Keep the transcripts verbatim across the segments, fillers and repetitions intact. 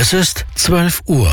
Es ist zwölf Uhr.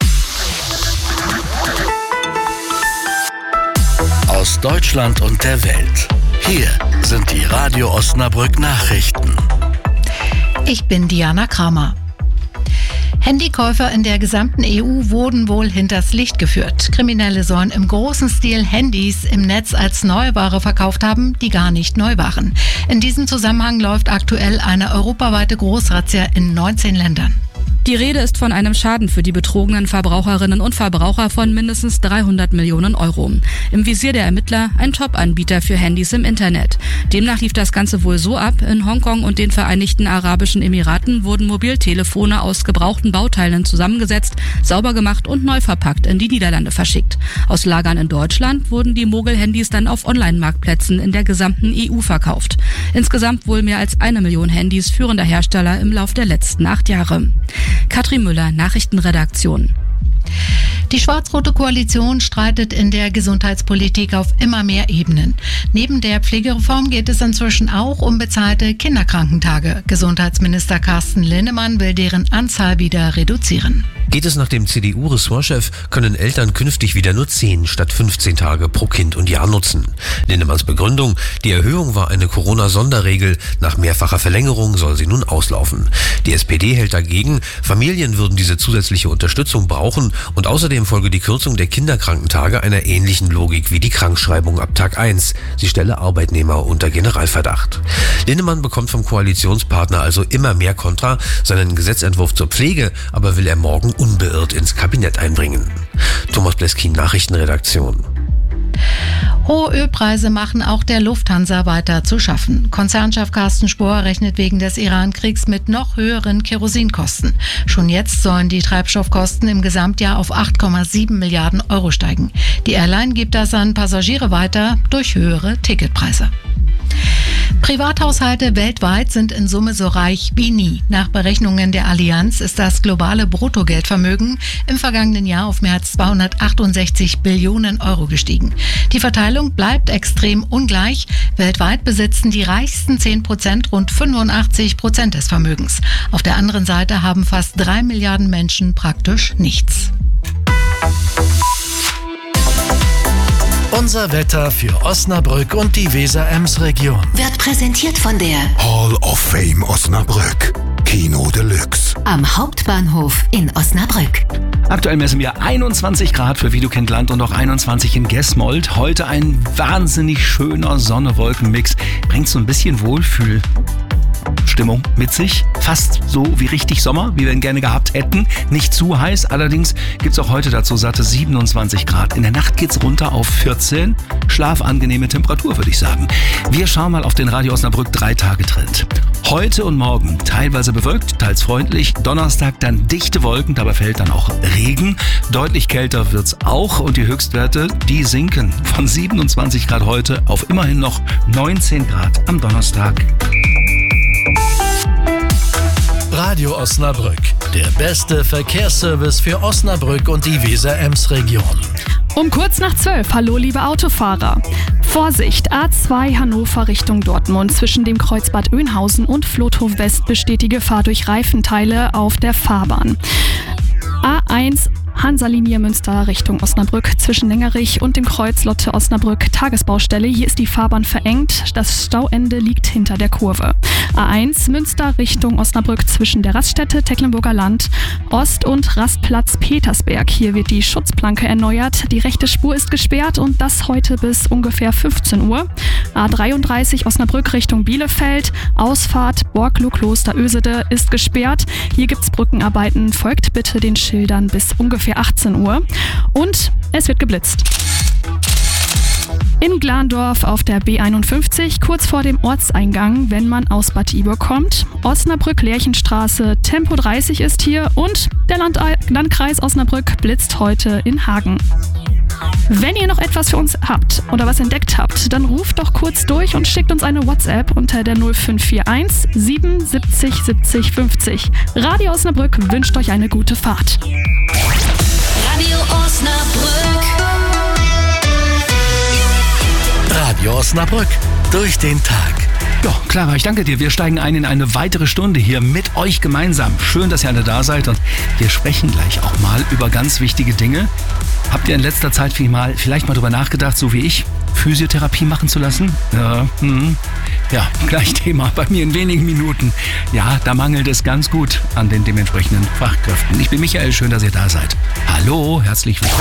Aus Deutschland und der Welt. Hier sind die Radio Osnabrück Nachrichten. Ich bin Diana Kramer. Handykäufer in der gesamten E U wurden wohl hinters Licht geführt. Kriminelle sollen im großen Stil Handys im Netz als Neuware verkauft haben, die gar nicht neu waren. In diesem Zusammenhang läuft aktuell eine europaweite Großrazzia in neunzehn Ländern. Die Rede ist von einem Schaden für die betrogenen Verbraucherinnen und Verbraucher von mindestens dreihundert Millionen Euro. Im Visier der Ermittler ein Top-Anbieter für Handys im Internet. Demnach lief das Ganze wohl so ab: In Hongkong und den Vereinigten Arabischen Emiraten wurden Mobiltelefone aus gebrauchten Bauteilen zusammengesetzt, sauber gemacht und neu verpackt in die Niederlande verschickt. Aus Lagern in Deutschland wurden die Mogel-Handys dann auf Online-Marktplätzen in der gesamten E U verkauft. Insgesamt wohl mehr als eine Million Handys führender Hersteller im Lauf der letzten acht Jahre. Katrin Müller, Nachrichtenredaktion. Die schwarz-rote Koalition streitet in der Gesundheitspolitik auf immer mehr Ebenen. Neben der Pflegereform geht es inzwischen auch um bezahlte Kinderkrankentage. Gesundheitsminister Carsten Linnemann will deren Anzahl wieder reduzieren. Geht es nach dem C D U-Ressortchef, können Eltern künftig wieder nur zehn statt fünfzehn Tage pro Kind und Jahr nutzen. Linnemanns Begründung: Die Erhöhung war eine Corona-Sonderregel. Nach mehrfacher Verlängerung soll sie nun auslaufen. Die S P D hält dagegen, Familien würden diese zusätzliche Unterstützung brauchen und außerdem folge die Kürzung der Kinderkrankentage einer ähnlichen Logik wie die Krankschreibung ab Tag eins. Sie stelle Arbeitnehmer unter Generalverdacht. Linnemann bekommt vom Koalitionspartner also immer mehr Kontra. Seinen Gesetzentwurf zur Pflege aber will er morgen unbeirrt ins Kabinett einbringen. Thomas Bleskin, Nachrichtenredaktion. Hohe Ölpreise machen auch der Lufthansa weiter zu schaffen. Konzernchef Carsten Spohr rechnet wegen des Iran-Kriegs mit noch höheren Kerosinkosten. Schon jetzt sollen die Treibstoffkosten im Gesamtjahr auf acht Komma sieben Milliarden Euro steigen. Die Airline gibt das an Passagiere weiter durch höhere Ticketpreise. Privathaushalte weltweit sind in Summe so reich wie nie. Nach Berechnungen der Allianz ist das globale Bruttogeldvermögen im vergangenen Jahr auf mehr als zweihundertachtundsechzig Billionen Euro gestiegen. Die Verteilung bleibt extrem ungleich. Weltweit besitzen die reichsten zehn Prozent rund fünfundachtzig Prozent des Vermögens. Auf der anderen Seite haben fast drei Milliarden Menschen praktisch nichts. Unser Wetter für Osnabrück und die Weser-Ems-Region Wird präsentiert von der Hall of Fame Osnabrück. Kino Deluxe. Am Hauptbahnhof in Osnabrück. Aktuell messen wir einundzwanzig Grad für Wiedekind Land und auch einundzwanzig in Gesmold. Heute ein wahnsinnig schöner Sonne-Wolken-Mix. Bringt so ein bisschen Wohlfühl. Stimmung mit sich. Fast so wie richtig Sommer, wie wir ihn gerne gehabt hätten. Nicht zu heiß, allerdings gibt es auch heute dazu satte siebenundzwanzig Grad. In der Nacht geht's runter auf vierzehn. Schlafangenehme Temperatur, würde ich sagen. Wir schauen mal auf den Radio Osnabrück drei Tage Trend. Heute und morgen teilweise bewölkt, teils freundlich. Donnerstag dann dichte Wolken, dabei fällt dann auch Regen. Deutlich kälter wird's auch und die Höchstwerte, die sinken von siebenundzwanzig Grad heute auf immerhin noch neunzehn Grad am Donnerstag. Radio Osnabrück, der beste Verkehrsservice für Osnabrück und die Weser-Ems-Region. Um kurz nach zwölf, hallo liebe Autofahrer. Vorsicht, A zwei Hannover Richtung Dortmund. Zwischen dem Kreuz Bad Oeynhausen und Flothof West besteht die Gefahr durch Reifenteile auf der Fahrbahn. A eins Hansa-Linie Münster Richtung Osnabrück zwischen Lengerich und dem Kreuz Lotte Osnabrück Tagesbaustelle. Hier ist die Fahrbahn verengt. Das Stauende liegt hinter der Kurve. A eins Münster Richtung Osnabrück zwischen der Raststätte Tecklenburger Land Ost und Rastplatz Petersberg. Hier wird die Schutzplanke erneuert. Die rechte Spur ist gesperrt und das heute bis ungefähr fünfzehn Uhr. A dreiunddreißig Osnabrück Richtung Bielefeld. Ausfahrt Borglow-Kloster Ösede ist gesperrt. Hier gibt's Brückenarbeiten. Folgt bitte den Schildern bis ungefähr achtzehn Uhr. Und es wird geblitzt. In Glandorf auf der B einundfünfzig, kurz vor dem Ortseingang, wenn man aus Bad Iburg kommt. Osnabrück-Lerchenstraße, Tempo dreißig ist hier und der Land- Landkreis Osnabrück blitzt heute in Hagen. Wenn ihr noch etwas für uns habt oder was entdeckt habt, dann ruft doch kurz durch und schickt uns eine WhatsApp unter der null fünf vier eins sieben siebzig siebzig fünfzig. Radio Osnabrück wünscht euch eine gute Fahrt. Radio Osnabrück. Radio Osnabrück, durch den Tag. Ja, klar, ich danke dir. Wir steigen ein in eine weitere Stunde hier mit euch gemeinsam. Schön, dass ihr alle da seid und wir sprechen gleich auch mal über ganz wichtige Dinge. Habt ihr in letzter Zeit vielleicht mal, vielleicht mal drüber nachgedacht, so wie ich, Physiotherapie machen zu lassen? Ja, hm. ja, gleich Thema bei mir in wenigen Minuten. Ja, da mangelt es ganz gut an den dementsprechenden Fachkräften. Ich bin Michael, schön, dass ihr da seid. Hallo, herzlich willkommen.